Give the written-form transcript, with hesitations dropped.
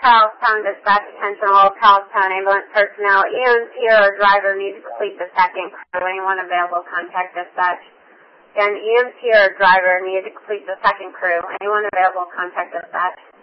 Charlestown dispatch, attention all Charlestown ambulance personnel. EMT or driver needs to complete the second crew. Anyone available, contact dispatch. Again, EMT or driver needs to complete the second crew. Anyone available, contact dispatch.